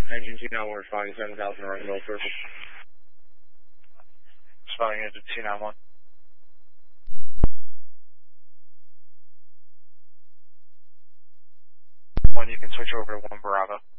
Engine 291, responding 7,000 around the middle circle. Responding engine 291. When you can switch over to 1 Bravo.